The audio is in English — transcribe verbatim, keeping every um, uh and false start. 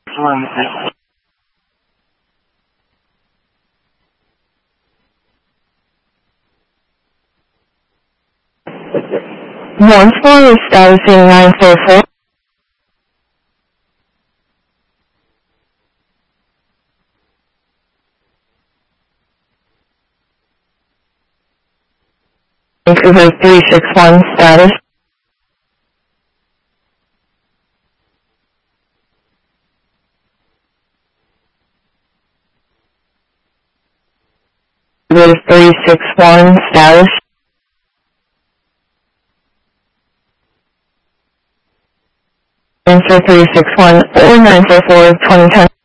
one four is status in nine four four. Vancouver three six one status. Vancouver three six one status. Answer three six one or nine four four twenty ten.